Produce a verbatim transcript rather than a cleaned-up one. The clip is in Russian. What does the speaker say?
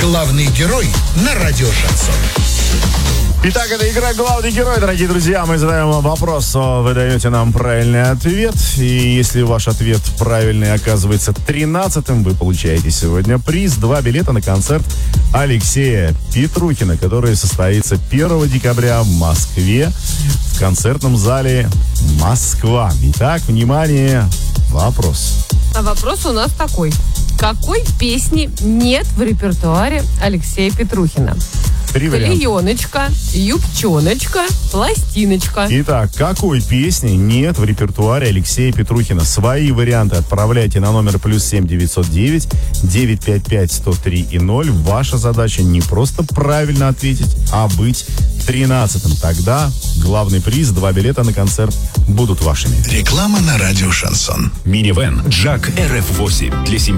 Главный герой на радио «Шансон». Итак, это игра «Главный герой», дорогие друзья. Мы задаем вам вопрос, вы даете нам правильный ответ. И если ваш ответ правильный оказывается тринадцатым, вы получаете сегодня приз. Два билета на концерт Алексея Петрухина, который состоится первого декабря в Москве в концертном зале «Москва». Итак, внимание, вопрос. А вопрос у нас такой. Какой песни нет в репертуаре Алексея Петрухина? Три варианта. Клееночка, юбчоночка, пластиночка. Итак, какой песни нет в репертуаре Алексея Петрухина? Свои варианты отправляйте на номер плюс семь девятьсот девять девятьсот пятьдесят пять сто три и ноль. Ваша задача не просто правильно ответить, а быть тринадцатым. Тогда главный приз, два билета на концерт будут вашими. Реклама на радио «Шансон». Минивэн Джак эр эф восемь для семьи.